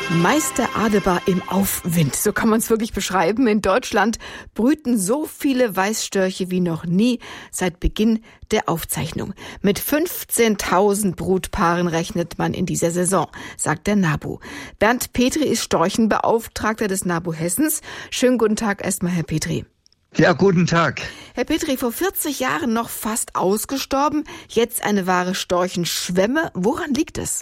Meister Adebar im Aufwind, so kann man es wirklich beschreiben. In Deutschland brüten so viele Weißstörche wie noch nie seit Beginn der Aufzeichnung. Mit 15.000 Brutpaaren rechnet man in dieser Saison, sagt der NABU. Bernd Petri ist Storchenbeauftragter des NABU Hessens. Schönen guten Tag erstmal, Herr Petri. Ja, guten Tag. Herr Petri, vor 40 Jahren noch fast ausgestorben, jetzt eine wahre Storchenschwemme. Woran liegt es?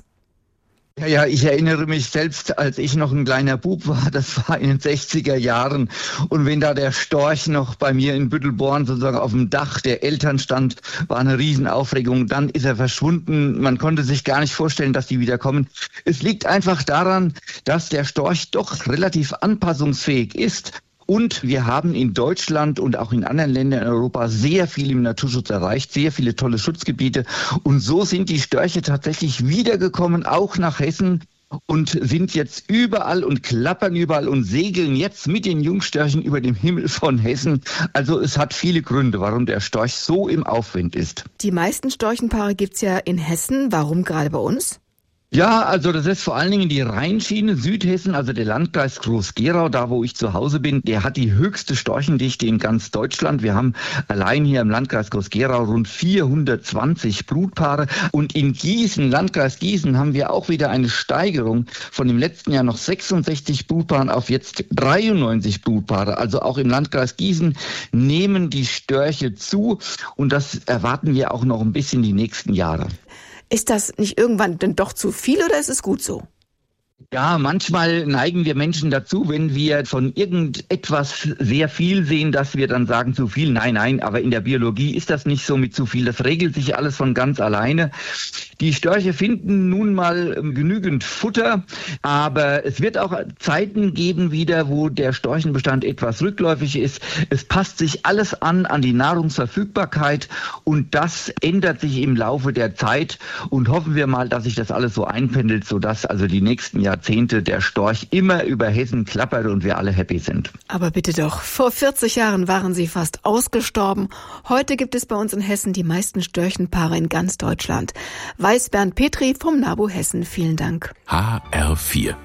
Ja, ich erinnere mich selbst, als ich noch ein kleiner Bub war, das war in den 60er Jahren. Und wenn da der Storch noch bei mir in Büttelborn sozusagen auf dem Dach der Eltern stand, war eine Riesenaufregung. Dann ist er verschwunden. Man konnte sich gar nicht vorstellen, dass die wieder kommen. Es liegt einfach daran, dass der Storch doch relativ anpassungsfähig ist. Und wir haben in Deutschland und auch in anderen Ländern in Europa sehr viel im Naturschutz erreicht, sehr viele tolle Schutzgebiete. Und so sind die Störche tatsächlich wiedergekommen, auch nach Hessen, und sind jetzt überall und klappern überall und segeln jetzt mit den Jungstörchen über dem Himmel von Hessen. Also es hat viele Gründe, warum der Storch so im Aufwind ist. Die meisten Storchenpaare gibt's ja in Hessen. Warum gerade bei uns? Ja, also das ist vor allen Dingen die Rheinschiene, Südhessen, also der Landkreis Groß-Gerau, da wo ich zu Hause bin, der hat die höchste Storchendichte in ganz Deutschland. Wir haben allein hier im Landkreis Groß-Gerau rund 420 Brutpaare. Und in Gießen, Landkreis Gießen, haben wir auch wieder eine Steigerung von im letzten Jahr noch 66 Brutpaaren auf jetzt 93 Brutpaare. Also auch im Landkreis Gießen nehmen die Störche zu, und das erwarten wir auch noch ein bisschen die nächsten Jahre. Ist das nicht irgendwann denn doch zu viel oder ist es gut so? Ja, manchmal neigen wir Menschen dazu, wenn wir von irgendetwas sehr viel sehen, dass wir dann sagen zu viel. Nein, aber in der Biologie ist das nicht so mit zu viel. Das regelt sich alles von ganz alleine. Die Störche finden nun mal genügend Futter, aber es wird auch Zeiten geben wieder, wo der Storchenbestand etwas rückläufig ist. Es passt sich alles an die Nahrungsverfügbarkeit, und das ändert sich im Laufe der Zeit, und hoffen wir mal, dass sich das alles so einpendelt, sodass also die nächsten Jahrzehnte der Storch immer über Hessen klappert und wir alle happy sind. Aber bitte doch, vor 40 Jahren waren sie fast ausgestorben. Heute gibt es bei uns in Hessen die meisten Störchenpaare in ganz Deutschland. Weiß Bernd Petri vom NABU Hessen. Vielen Dank. HR4